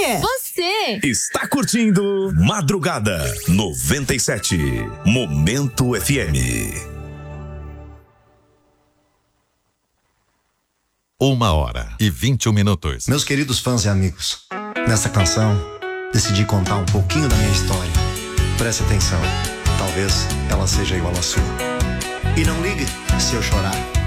Você! Está curtindo Madrugada 97, Momento FM. 1h21. Meus queridos fãs e amigos, nessa canção decidi contar um pouquinho da minha história. Preste atenção, talvez ela seja igual à sua. E não ligue se eu chorar.